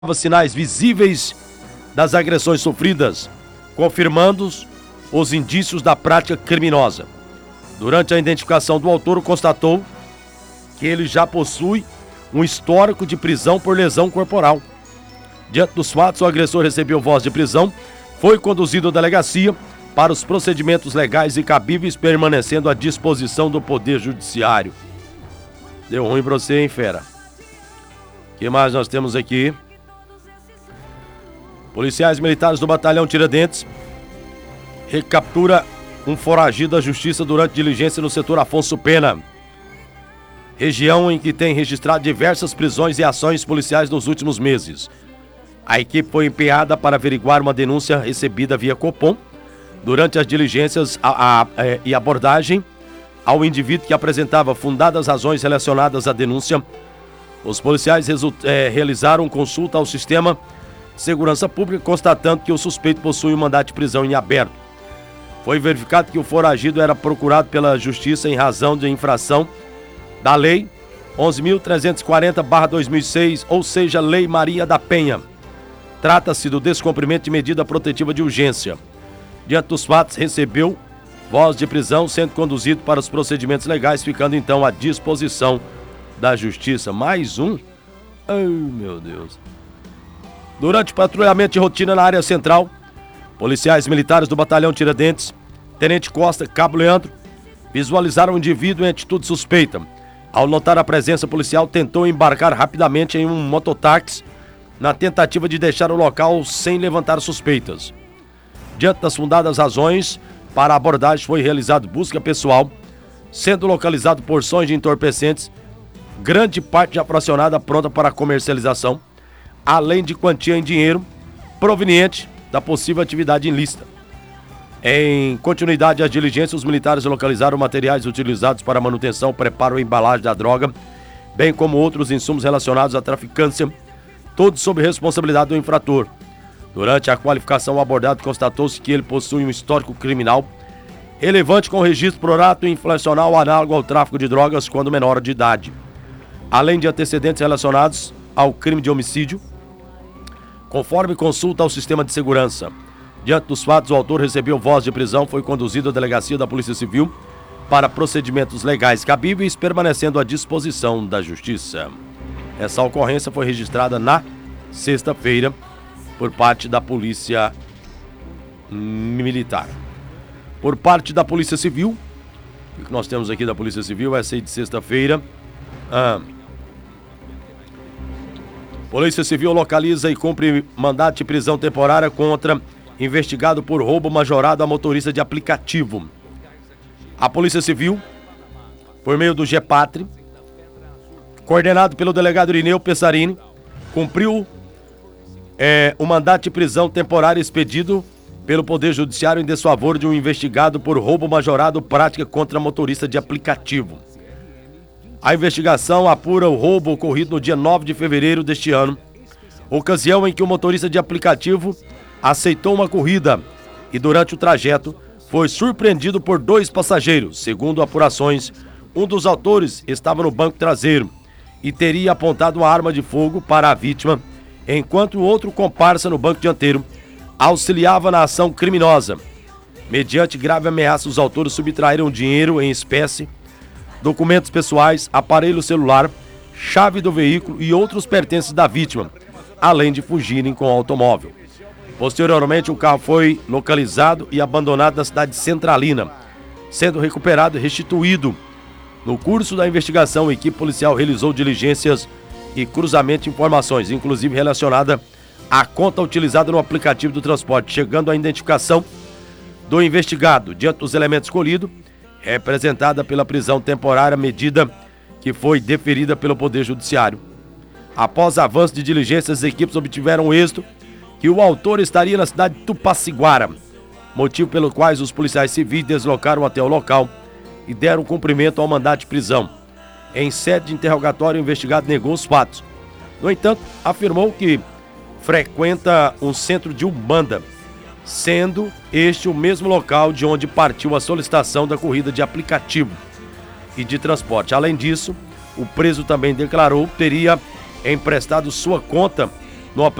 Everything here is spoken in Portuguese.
sinais visíveis das agressões sofridas, confirmando os indícios da prática criminosa. Durante a identificação do autor, constatou que ele já possui um histórico de prisão por lesão corporal. Diante dos fatos, o agressor recebeu voz de prisão, foi conduzido à delegacia para os procedimentos legais e cabíveis, permanecendo à disposição do Poder Judiciário. Deu ruim pra você, hein, fera? O que mais nós temos aqui? Policiais militares do Batalhão Tiradentes recaptura um foragido da justiça durante diligência no setor Afonso Pena, região em que tem registrado diversas prisões e ações policiais nos últimos meses. A equipe foi empenhada para averiguar uma denúncia recebida via Copom durante as diligências e abordagem ao indivíduo que apresentava fundadas razões relacionadas à denúncia. Os policiais realizaram consulta ao sistema de segurança pública, constatando que o suspeito possui um mandado de prisão em aberto. Foi verificado que o foragido era procurado pela Justiça em razão de infração da Lei 11.340/2006, ou seja, Lei Maria da Penha. Trata-se do descumprimento de medida protetiva de urgência. Diante dos fatos, recebeu voz de prisão, sendo conduzido para os procedimentos legais, ficando então à disposição da Justiça. Mais um? Ai, meu Deus. Durante o patrulhamento de rotina na área central, policiais militares do Batalhão Tiradentes, Tenente Costa, Cabo Leandro, visualizaram um indivíduo em atitude suspeita. Ao notar a presença policial, tentou embarcar rapidamente em um mototáxi na tentativa de deixar o local sem levantar suspeitas. Diante das fundadas razões para a abordagem, foi realizada busca pessoal, sendo localizado porções de entorpecentes, grande parte já fracionada pronta para comercialização, além de quantia em dinheiro proveniente da possível atividade ilícita. Em continuidade às diligências, os militares localizaram materiais utilizados para manutenção, preparo e embalagem da droga, bem como outros insumos relacionados à traficância, todos sob responsabilidade do infrator. Durante a qualificação, o abordado constatou-se que ele possui um histórico criminal relevante com registro por ato infracional análogo ao tráfico de drogas quando menor de idade, além de antecedentes relacionados ao crime de homicídio, conforme consulta ao sistema de segurança. Diante dos fatos, o autor recebeu voz de prisão, foi conduzido à delegacia da Polícia Civil para procedimentos legais cabíveis, permanecendo à disposição da Justiça. Essa ocorrência foi registrada na sexta-feira por parte da Polícia Militar. Por parte da Polícia Civil, o que nós temos aqui da Polícia Civil, essa aí de sexta-feira. Polícia Civil localiza e cumpre mandado de prisão temporária contra investigado por roubo majorado a motorista de aplicativo. A Polícia Civil, por meio do GEPATRI, coordenado pelo delegado Irineu Pessarini, cumpriu o mandado de prisão temporária expedido pelo Poder Judiciário em desfavor de um investigado por roubo majorado prática contra motorista de aplicativo. A investigação apura o roubo ocorrido no dia 9 de fevereiro deste ano, ocasião em que o motorista de aplicativo aceitou uma corrida e durante o trajeto foi surpreendido por dois passageiros. Segundo apurações, um dos autores estava no banco traseiro e teria apontado uma arma de fogo para a vítima, enquanto o outro comparsa no banco dianteiro auxiliava na ação criminosa. Mediante grave ameaça, os autores subtraíram dinheiro em espécie, documentos pessoais, aparelho celular, chave do veículo e outros pertences da vítima, além de fugirem com o automóvel. Posteriormente, o carro foi localizado e abandonado na cidade de Centralina, sendo recuperado e restituído. No curso da investigação, a equipe policial realizou diligências e cruzamento de informações, inclusive relacionada à conta utilizada no aplicativo do transporte, chegando à identificação do investigado. Diante dos elementos escolhidos, representada pela prisão temporária, medida que foi deferida pelo Poder Judiciário. Após avanço de diligências, as equipes obtiveram êxito que o autor estaria na cidade de Tupaciguara, motivo pelo qual os policiais civis deslocaram até o local e deram cumprimento ao mandado de prisão. Em sede de interrogatório, o investigado negou os fatos. No entanto, afirmou que frequenta um centro de Umbanda, sendo este o mesmo local de onde partiu a solicitação da corrida de aplicativo e de transporte. Além disso, o preso também declarou que teria emprestado sua conta no